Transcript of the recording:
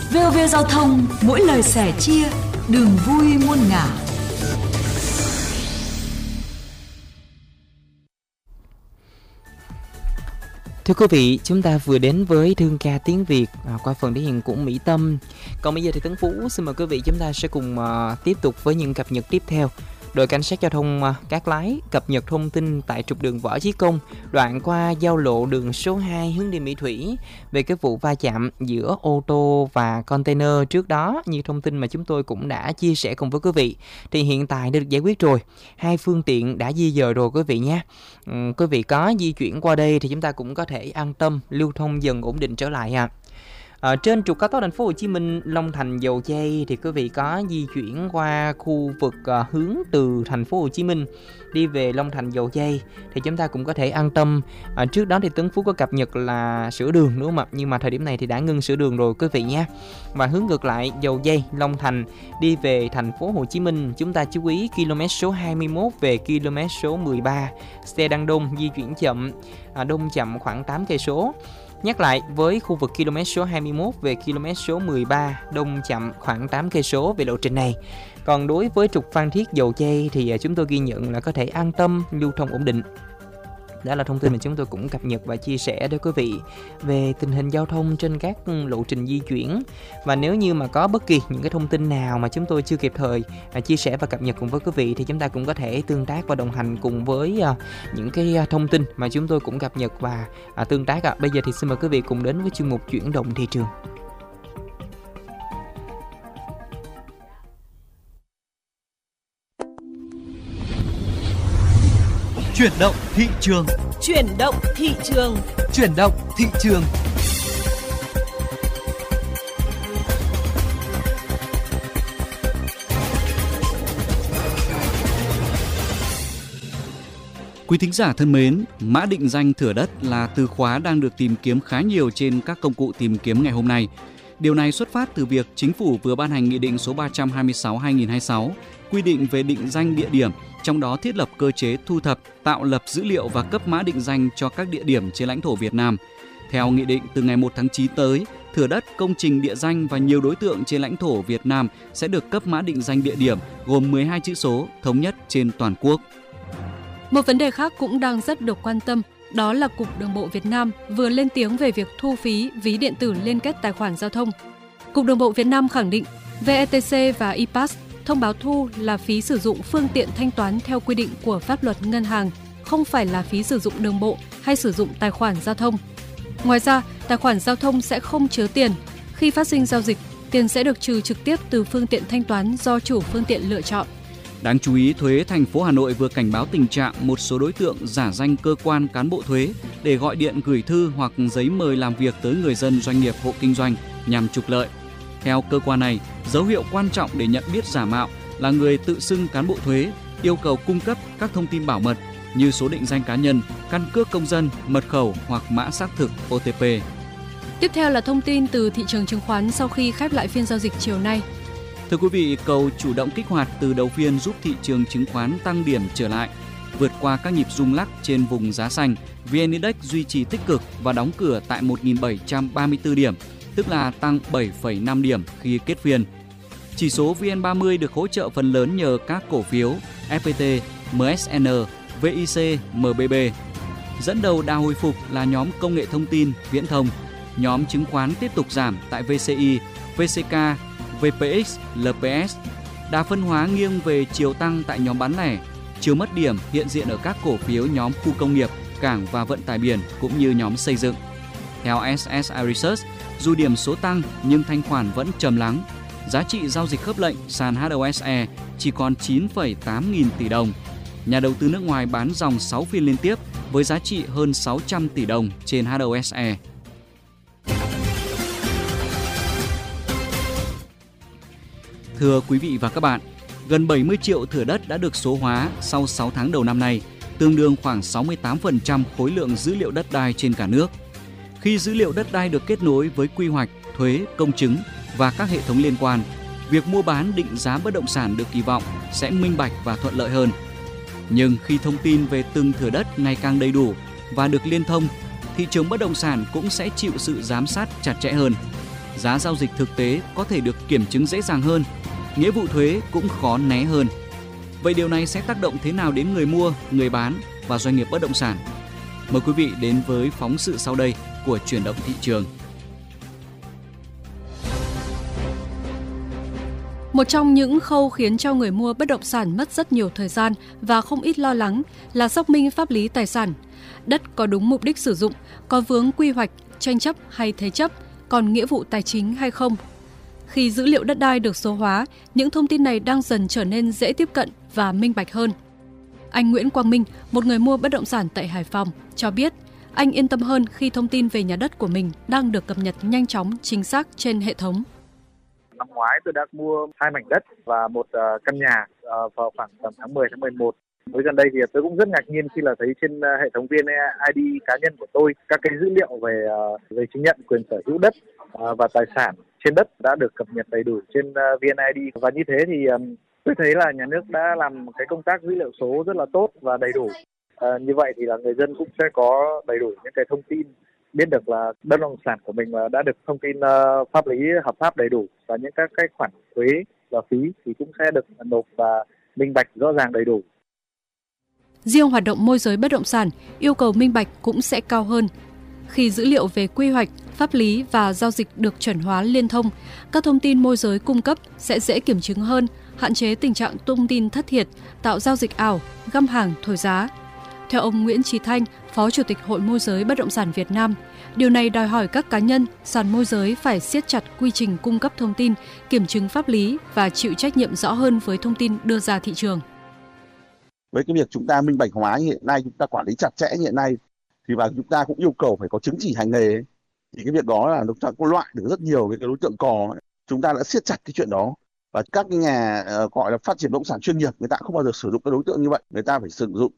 VOV Giao thông, mỗi lời sẻ chia, đường vui muôn ngả. Thưa quý vị, chúng ta vừa đến với thương ca tiếng Việt qua phần thể hiện của Mỹ Tâm. Còn bây giờ thì Tấn Phú xin mời quý vị chúng ta sẽ cùng tiếp tục với những cập nhật tiếp theo. Đội cảnh sát giao thông Cát Lái cập nhật thông tin tại trục đường Võ Chí Công, đoạn qua giao lộ đường số 2 hướng đi Mỹ Thủy về cái vụ va chạm giữa ô tô và container trước đó, như thông tin mà chúng tôi cũng đã chia sẻ cùng với quý vị. Thì hiện tại đã được giải quyết rồi, 2 phương tiện đã di dời rồi quý vị nhé. Quý vị có di chuyển qua đây thì chúng ta cũng có thể an tâm lưu thông dần ổn định trở lại ạ. Trên trục cao tốc thành phố Hồ Chí Minh Long Thành Dầu Giây thì quý vị có di chuyển qua khu vực hướng từ thành phố Hồ Chí Minh đi về Long Thành Dầu Giây thì chúng ta cũng có thể an tâm. Trước đó thì Tấn Phú có cập nhật là sửa đường đúng không ạ? Nhưng mà thời điểm này thì đã ngưng sửa đường rồi quý vị nhé. Và hướng ngược lại Dầu Giây Long Thành đi về thành phố Hồ Chí Minh, chúng ta chú ý km số 21 về km số 13, xe đang đông di chuyển chậm, đông chậm khoảng 8 cây số. Nhắc lại, với khu vực km số 21 về km số 13 đông chậm khoảng 8 cây số về lộ trình này. Còn đối với trục Phan Thiết Dầu Giây thì chúng tôi ghi nhận là có thể an tâm lưu thông ổn định. Đó là thông tin mà chúng tôi cũng cập nhật và chia sẻ với quý vị về tình hình giao thông trên các lộ trình di chuyển. Và nếu như mà có bất kỳ những cái thông tin nào mà chúng tôi chưa kịp thời chia sẻ và cập nhật cùng với quý vị thì chúng ta cũng có thể tương tác và đồng hành cùng với những cái thông tin mà chúng tôi cũng cập nhật và tương tác ạ. Bây giờ thì xin mời quý vị cùng đến với chuyên mục chuyển động thị trường. Chuyển động thị trường. Chuyển động thị trường. Chuyển động thị trường. Quý thính giả thân mến, mã định danh thửa đất là từ khóa đang được tìm kiếm khá nhiều trên các công cụ tìm kiếm ngày hôm nay. Điều này xuất phát từ việc Chính phủ vừa ban hành Nghị định số 326/2026 quy định về định danh địa điểm, trong đó thiết lập cơ chế thu thập, tạo lập dữ liệu và cấp mã định danh cho các địa điểm trên lãnh thổ Việt Nam. Theo nghị định, từ ngày 1 tháng 9 tới, thửa đất, công trình địa danh và nhiều đối tượng trên lãnh thổ Việt Nam sẽ được cấp mã định danh địa điểm gồm 12 chữ số thống nhất trên toàn quốc. Một vấn đề khác cũng đang rất được quan tâm, đó là Cục Đường bộ Việt Nam vừa lên tiếng về việc thu phí ví điện tử liên kết tài khoản giao thông. Cục Đường bộ Việt Nam khẳng định VETC và ePass thông báo thu là phí sử dụng phương tiện thanh toán theo quy định của pháp luật ngân hàng, không phải là phí sử dụng đường bộ hay sử dụng tài khoản giao thông. Ngoài ra, tài khoản giao thông sẽ không chứa tiền. Khi phát sinh giao dịch, tiền sẽ được trừ trực tiếp từ phương tiện thanh toán do chủ phương tiện lựa chọn. Đáng chú ý, Thuế thành phố Hà Nội vừa cảnh báo tình trạng một số đối tượng giả danh cơ quan cán bộ thuế để gọi điện gửi thư hoặc giấy mời làm việc tới người dân, doanh nghiệp, hộ kinh doanh nhằm trục lợi. Theo cơ quan này, dấu hiệu quan trọng để nhận biết giả mạo là người tự xưng cán bộ thuế yêu cầu cung cấp các thông tin bảo mật như số định danh cá nhân, căn cước công dân, mật khẩu hoặc mã xác thực OTP. Tiếp theo là thông tin từ thị trường chứng khoán sau khi khép lại phiên giao dịch chiều nay. Thưa quý vị, cầu chủ động kích hoạt từ đầu phiên giúp thị trường chứng khoán tăng điểm trở lại. Vượt qua các nhịp rung lắc trên vùng giá xanh, VN Index duy trì tích cực và đóng cửa tại 1.734 điểm, tức là tăng 7,5 điểm khi kết phiên. Chỉ số VN30 được hỗ trợ phần lớn nhờ các cổ phiếu FPT, MSN, VIC, MBB. Dẫn đầu đà hồi phục là nhóm công nghệ thông tin, viễn thông. Nhóm chứng khoán tiếp tục giảm tại VCI, VCK, VPX, LPS. Đà phân hóa nghiêng về chiều tăng tại nhóm bán lẻ. Chiều mất điểm hiện diện ở các cổ phiếu nhóm khu công nghiệp, cảng và vận tải biển cũng như nhóm xây dựng. Theo SSI Research, dù điểm số tăng nhưng thanh khoản vẫn trầm lắng. Giá trị giao dịch khớp lệnh sàn HOSE chỉ còn 9,8 nghìn tỷ đồng. Nhà đầu tư nước ngoài bán dòng 6 phiên liên tiếp với giá trị hơn 600 tỷ đồng trên HOSE. Thưa quý vị và các bạn, gần 70 triệu thửa đất đã được số hóa sau 6 tháng đầu năm nay, tương đương khoảng 68% khối lượng dữ liệu đất đai trên cả nước. Khi dữ liệu đất đai được kết nối với quy hoạch, thuế, công chứng và các hệ thống liên quan, việc mua bán định giá bất động sản được kỳ vọng sẽ minh bạch và thuận lợi hơn. Nhưng khi thông tin về từng thửa đất ngày càng đầy đủ và được liên thông, thị trường bất động sản cũng sẽ chịu sự giám sát chặt chẽ hơn. giá giao dịch thực tế có thể được kiểm chứng dễ dàng hơn, nghĩa vụ thuế cũng khó né hơn. Vậy điều này sẽ tác động thế nào đến người mua, người bán và doanh nghiệp bất động sản? Mời quý vị đến với phóng sự sau đây của Chuyển động thị trường. Một trong những khâu khiến cho người mua bất động sản mất rất nhiều thời gian và không ít lo lắng là xác minh pháp lý tài sản. Đất có đúng mục đích sử dụng, có vướng quy hoạch, tranh chấp hay thế chấp, còn nghĩa vụ tài chính hay không. Khi dữ liệu đất đai được số hóa, những thông tin này đang dần trở nên dễ tiếp cận và minh bạch hơn. Anh Nguyễn Quang Minh, một người mua bất động sản tại Hải Phòng, cho biết anh yên tâm hơn khi thông tin về nhà đất của mình đang được cập nhật nhanh chóng, chính xác trên hệ thống. Năm ngoái tôi đã mua 2 mảnh đất và một căn nhà vào khoảng tầm tháng 10, tháng 11. Mới gần đây thì tôi cũng rất ngạc nhiên khi là thấy trên hệ thống VNID cá nhân của tôi các cái dữ liệu về chứng nhận quyền sở hữu đất và tài sản trên đất đã được cập nhật đầy đủ trên VNID. Và như thế thì tôi thấy là nhà nước đã làm cái công tác dữ liệu số rất là tốt và đầy đủ. Như vậy thì là người dân cũng sẽ có đầy đủ những cái thông tin, biết được là bất động sản của mình đã được thông tin pháp lý hợp pháp đầy đủ, và những các cái khoản thuế và phí thì cũng sẽ được nộp và minh bạch rõ ràng đầy đủ. Riêng hoạt động môi giới bất động sản, yêu cầu minh bạch cũng sẽ cao hơn. Khi dữ liệu về quy hoạch, pháp lý và giao dịch được chuẩn hóa liên thông, các thông tin môi giới cung cấp sẽ dễ kiểm chứng hơn, hạn chế tình trạng thông tin thất thiệt, tạo giao dịch ảo, găm hàng thổi giá. Theo ông Nguyễn Chí Thanh, Phó Chủ tịch Hội Môi giới Bất động sản Việt Nam, điều này đòi hỏi các cá nhân, sàn môi giới phải siết chặt quy trình cung cấp thông tin, kiểm chứng pháp lý và chịu trách nhiệm rõ hơn với thông tin đưa ra thị trường. Với cái việc chúng ta minh bạch hóa hiện nay, chúng ta quản lý chặt chẽ hiện nay, thì và chúng ta cũng yêu cầu phải có chứng chỉ hành nghề ấy. Thì cái việc đó là chúng ta có loại được rất nhiều cái đối tượng cò ấy. Chúng ta đã siết chặt cái chuyện đó, và các cái nhà gọi là phát triển bất động sản chuyên nghiệp, người ta không bao giờ sử dụng cái đối tượng như vậy, người ta phải sử dụng